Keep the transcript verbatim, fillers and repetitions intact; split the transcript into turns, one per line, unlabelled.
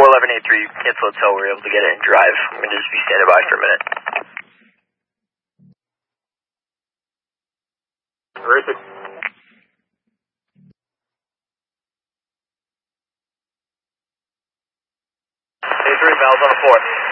eleven eight three, cancel hotel, we were able to get it and drive. I'm going to just be standing by for a minute.
Where is it?
eight three, Val's on the floor.